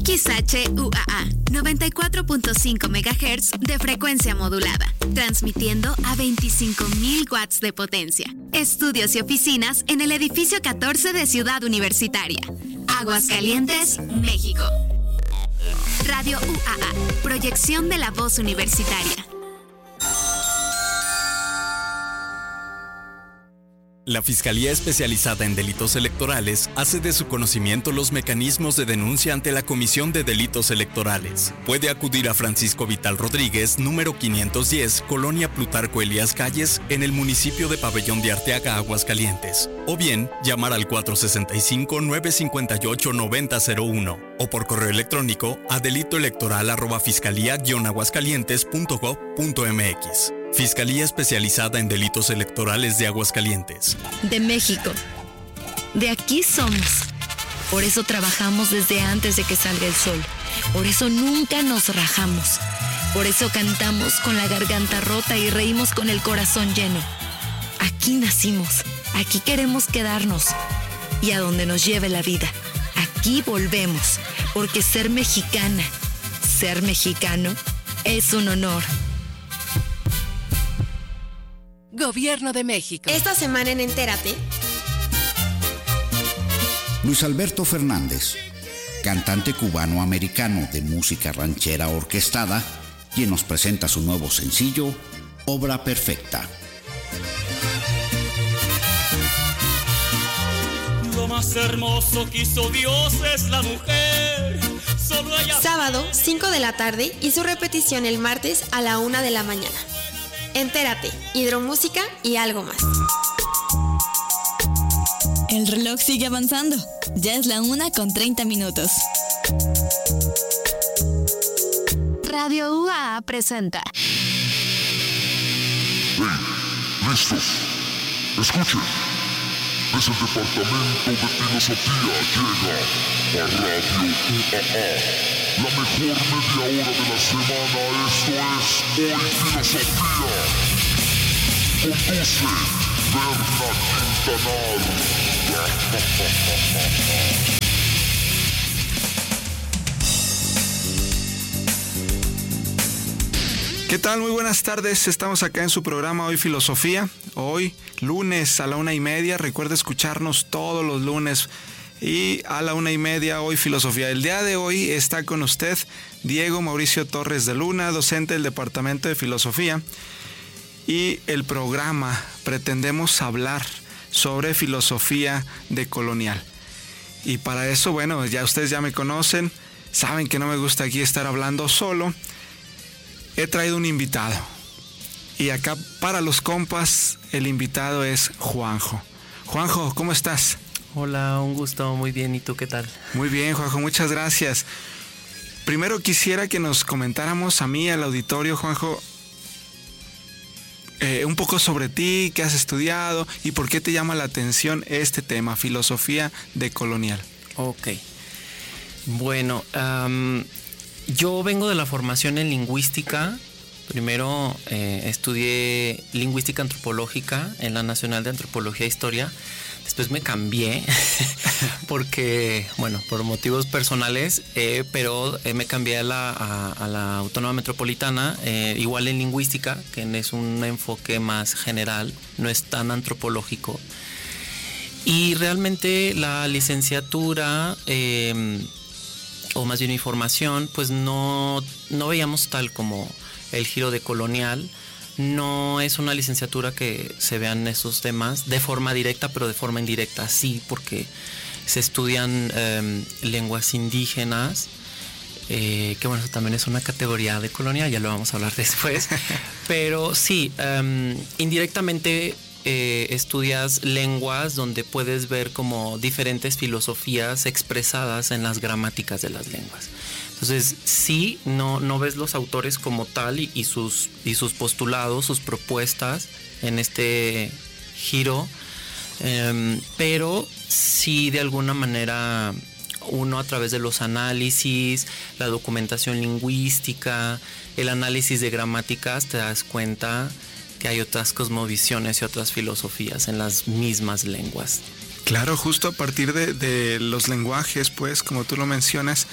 XHUAA 94.5 MHz de frecuencia modulada, transmitiendo a 25.000 watts de potencia. Estudios y oficinas en el edificio 14 de Ciudad Universitaria, Aguascalientes, México. Radio UAA, proyección de la voz universitaria. La Fiscalía Especializada en Delitos Electorales hace de su conocimiento los mecanismos de denuncia ante la Comisión de Delitos Electorales. Puede acudir a Francisco Vital Rodríguez, número 510, Colonia Plutarco Elías Calles, en el municipio de Pabellón de Arteaga, Aguascalientes. O bien, llamar al 465-958-9001 o por correo electrónico a delitoelectoral@fiscalía-aguascalientes.gov.mx. Fiscalía Especializada en Delitos Electorales de Aguascalientes. De México. De aquí somos. Por eso trabajamos desde antes de que salga el sol. Por eso nunca nos rajamos. Por eso cantamos con la garganta rota y reímos con el corazón lleno. Aquí nacimos. Aquí queremos quedarnos. Y a donde nos lleve la vida. Aquí volvemos. Porque ser mexicana, ser mexicano, es un honor. Gobierno de México. Esta semana en Entérate. Luis Alberto Fernández, cantante cubano-americano de música ranchera orquestada, quien nos presenta su nuevo sencillo, Obra Perfecta. Lo más hermoso que hizo Dios es la mujer. Solo ella... Sábado, 5 de la tarde y su repetición el martes a la 1 de la mañana. Entérate, hidromúsica y algo más. El reloj sigue avanzando. Ya es la 1:30. Radio UAA presenta. Listos. Escuchen. Desde el Departamento de Filosofía llega a Radio UAA. La mejor media hora de la semana, esto es Hoy Filosofía. Conduce Berna Quintanar. ¿Qué tal? Muy buenas tardes, estamos acá en su programa Hoy Filosofía. Hoy, lunes a la 1:30, recuerda escucharnos todos los lunes. Y a la 1:30, Hoy Filosofía. El día de hoy está con usted Diego Mauricio Torres de Luna, docente del Departamento de Filosofía. Y el programa pretendemos hablar sobre filosofía decolonial. Y para eso, bueno, ya ustedes ya me conocen, saben que no me gusta aquí estar hablando solo. He traído un invitado. Y acá para los compas, el invitado es Juanjo. Juanjo, ¿cómo estás? Hola, un gusto, muy bien, ¿y tú qué tal? Muy bien, Juanjo, muchas gracias. Primero quisiera que nos comentáramos a mí, al auditorio, Juanjo, un poco sobre ti, qué has estudiado y por qué te llama la atención este tema, filosofía decolonial. Ok, bueno, yo vengo de la formación en lingüística. Primero estudié lingüística antropológica en la Nacional de Antropología e Historia. Después me cambié porque, bueno, por motivos personales, pero me cambié a la Autónoma Metropolitana, igual en lingüística, que es un enfoque más general, no es tan antropológico. Y realmente la licenciatura, o más bien mi formación, pues no veíamos tal como el giro decolonial. No es una licenciatura que se vean esos temas de forma directa, pero de forma indirecta sí, porque se estudian lenguas indígenas, que bueno, eso también es una categoría decolonial, ya lo vamos a hablar después. Pero sí, indirectamente estudias lenguas donde puedes ver como diferentes filosofías expresadas en las gramáticas de las lenguas. Entonces, sí, no ves los autores como tal y sus postulados, sus propuestas en este giro, pero sí de alguna manera uno a través de los análisis, la documentación lingüística, el análisis de gramáticas, te das cuenta que hay otras cosmovisiones y otras filosofías en las mismas lenguas. Claro, justo a partir de los lenguajes, pues, como tú lo mencionas,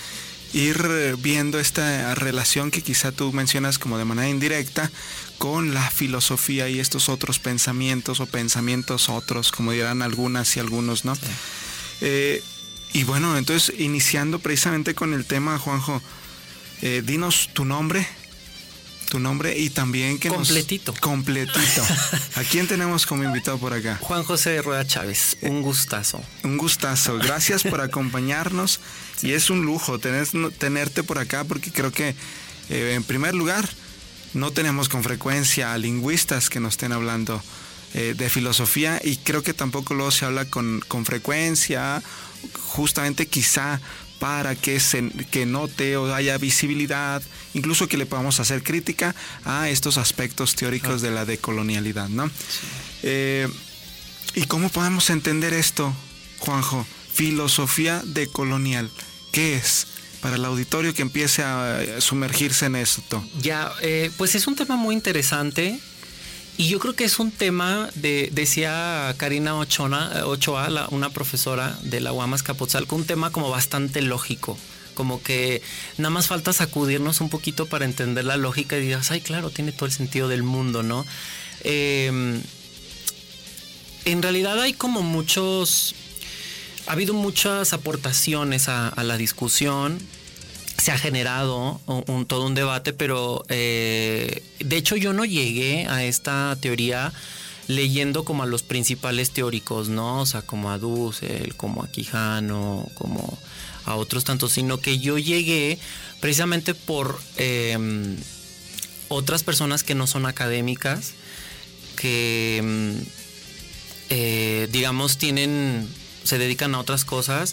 ir viendo esta relación que quizá tú mencionas como de manera indirecta con la filosofía y estos otros pensamientos o pensamientos otros, como dirán algunas y algunos, ¿no? Sí. Y bueno, entonces iniciando precisamente con el tema, Juanjo, dinos tu nombre y también que completito. Completito. ¿A quién tenemos como invitado por acá? Juan José de Rueda Chávez, un gustazo. Un gustazo, gracias por acompañarnos. Sí. Y es un lujo tenerte por acá porque creo que en primer lugar no tenemos con frecuencia lingüistas que nos estén hablando de filosofía, y creo que tampoco luego se habla con frecuencia, justamente quizá para que note o haya visibilidad, incluso que le podamos hacer crítica a estos aspectos teóricos de la decolonialidad, ¿no? Sí. ¿Y cómo podemos entender esto, Juanjo? Filosofía decolonial, ¿qué es? Para el auditorio que empiece a sumergirse en esto. Ya, pues es un tema muy interesante. Y yo creo que es un tema decía Karina Ochoa, una profesora de la UAM Azcapotzalco, un tema como bastante lógico, como que nada más falta sacudirnos un poquito para entender la lógica y digas, ay, claro, tiene todo el sentido del mundo, ¿no? En realidad hay como ha habido muchas aportaciones a la discusión. Se ha generado todo un debate, pero de hecho yo no llegué a esta teoría leyendo como a los principales teóricos, ¿no? O sea, como a Dussel, como a Quijano, como a otros tantos, sino que yo llegué precisamente por otras personas que no son académicas, que digamos se dedican a otras cosas,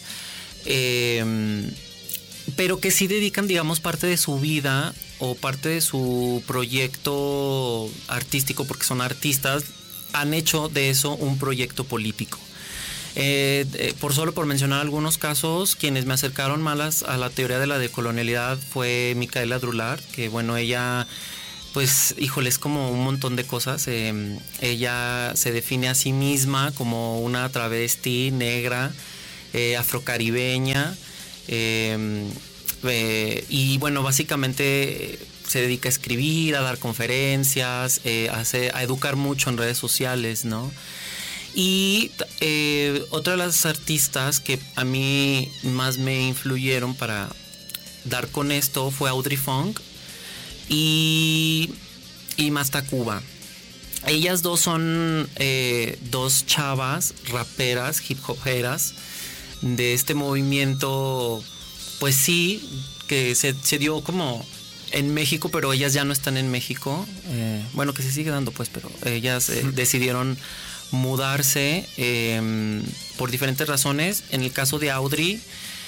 pero que sí dedican, digamos, parte de su vida o parte de su proyecto artístico, porque son artistas, han hecho de eso un proyecto político. Por mencionar algunos casos, quienes me acercaron más a la teoría de la decolonialidad fue Micaela Drulard, que bueno, ella, pues, híjole, es como un montón de cosas. Ella se define a sí misma como una travesti negra, afrocaribeña, y bueno, básicamente se dedica a escribir, a dar conferencias, a educar mucho en redes sociales, ¿no? Y otra de las artistas que a mí más me influyeron para dar con esto fue Audrey Funk y Masta Cuba. Ellas dos son dos chavas raperas, hip hoperas de este movimiento, pues sí, que se dio como en México, pero ellas ya no están en México. Bueno, que se sigue dando, pues, pero ellas decidieron mudarse por diferentes razones. En el caso de Audrey,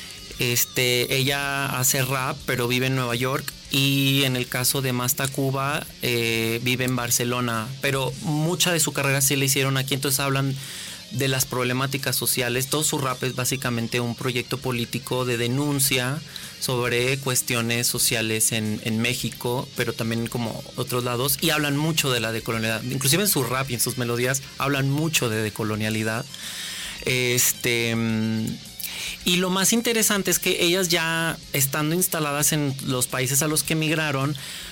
ella hace rap, pero vive en Nueva York. Y en el caso de Masta Cuba, vive en Barcelona. Pero mucha de su carrera sí la hicieron aquí, entonces hablan de las problemáticas sociales. Todo su rap es básicamente un proyecto político de denuncia sobre cuestiones sociales en México, pero también como otros lados, y hablan mucho de la decolonialidad. Inclusive en su rap y en sus melodías hablan mucho de decolonialidad. Y lo más interesante es que ellas, ya estando instaladas en los países a los que emigraron,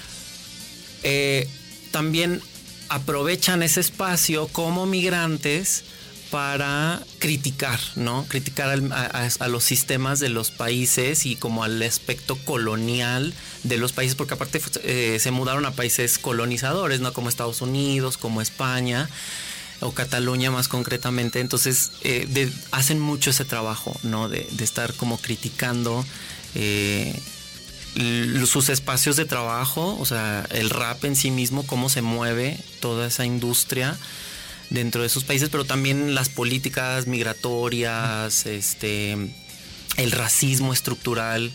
también aprovechan ese espacio como migrantes para criticar, ¿no? Criticar a los sistemas de los países y como al aspecto colonial de los países, porque aparte se mudaron a países colonizadores, ¿no? Como Estados Unidos, como España o Cataluña más concretamente. Entonces hacen mucho ese trabajo, ¿no? De estar como criticando sus espacios de trabajo, o sea, el rap en sí mismo, cómo se mueve toda esa industria dentro de sus países, pero también las políticas migratorias, el racismo estructural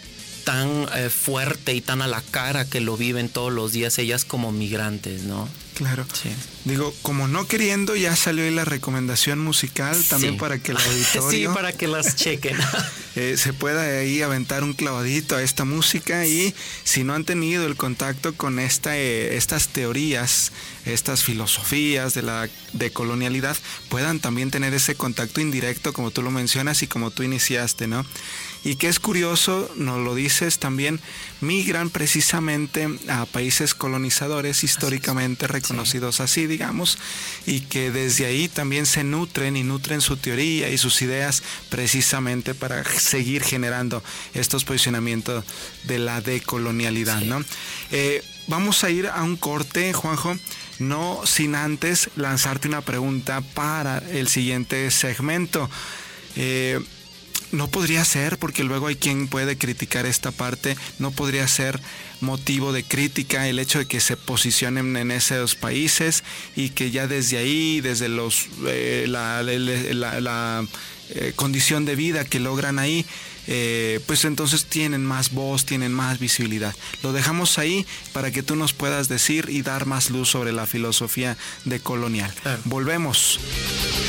tan fuerte y tan a la cara que lo viven todos los días ellas como migrantes, ¿no? Claro. Sí. Digo, como no queriendo, ya salió ahí la recomendación musical también para que el auditorio... Sí, para que las chequen. Se pueda ahí aventar un clavadito a esta música, y si no han tenido el contacto con estas teorías, estas filosofías de la decolonialidad, puedan también tener ese contacto indirecto, como tú lo mencionas y como tú iniciaste, ¿no? Y que es curioso, nos lo dices también, migran precisamente a países colonizadores históricamente reconocidos así, digamos, y que desde ahí también se nutren su teoría y sus ideas precisamente para seguir generando estos posicionamientos de la decolonialidad, ¿no? Vamos a ir a un corte, Juanjo, no sin antes lanzarte una pregunta para el siguiente segmento. No podría ser, porque luego hay quien puede criticar esta parte, no podría ser motivo de crítica el hecho de que se posicionen en esos países y que ya desde ahí, desde la condición de vida que logran ahí, pues entonces tienen más voz, tienen más visibilidad. Lo dejamos ahí para que tú nos puedas decir y dar más luz sobre la filosofía decolonial. Claro. Volvemos.